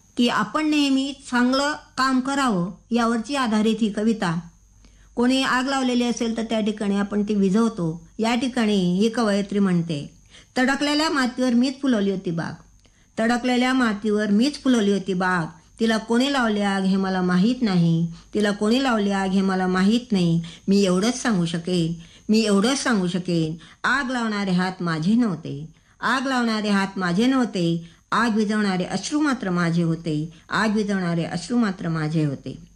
की आपण नेहमी चांगलं काम करावं यावरची आधारित ही कविता. कोणी आग लावलेली असेल तर त्या ठिकाणी आपण ती विझवतो. या ठिकाणी ही कवयित्री म्हणते, तडकलेल्या मातीवर मीच फुलवली होती बाग. तडकलेल्या मातीवर मीच फुलवली होती बाग. तिला कोणी लावली आग हे मला माहीत नाही. तिला कोणी लावली आग हे मला माहीत नाही. मी एवढंच सांगू शकेन. आग लावणारे हात माझे नव्हते. आग लावणारे हात माझे नव्हते. आग विझवणारे अश्रू मात्र माझे होते.